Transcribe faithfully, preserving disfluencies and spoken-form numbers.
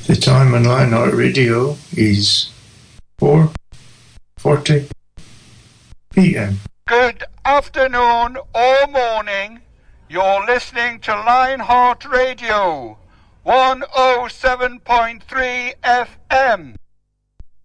The time on Lionheart Radio is four forty p m. Good afternoon or morning. You're listening to Lionheart Radio, one oh seven point three F M.